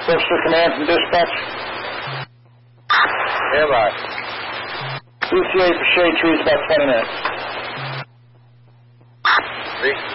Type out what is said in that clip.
Postal Command from dispatch. Nearby. ETA for shade trees about 20 minutes.